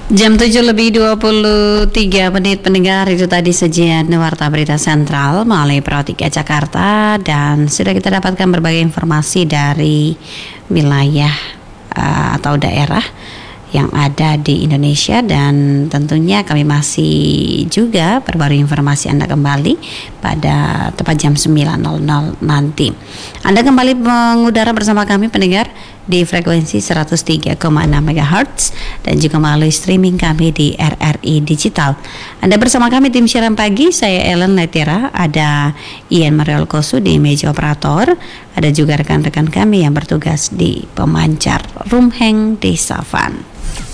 Jam 7:23 pendengar, itu tadi sajian Warta Berita Sentral melalui Pro 3 Jakarta, dan sudah kita dapatkan berbagai informasi dari wilayah atau daerah yang ada di Indonesia, dan tentunya kami masih juga perbarui informasi Anda kembali pada tepat jam 9.00 nanti. Anda kembali mengudara bersama kami pendengar di frekuensi 103,6 MHz dan juga melalui streaming kami di RRI Digital. Anda bersama kami tim siaran pagi, saya Ellen Letera, ada Ian Mariel Kosu di meja operator, ada juga rekan-rekan kami yang bertugas di pemancar Rumheng Desa Van.